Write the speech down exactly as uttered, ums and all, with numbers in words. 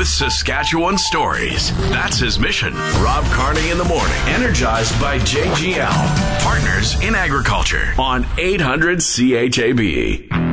with Saskatchewan stories. That's his mission. Rob Carney in the morning, energized by J G L, partners in agriculture on eight hundred C H A B.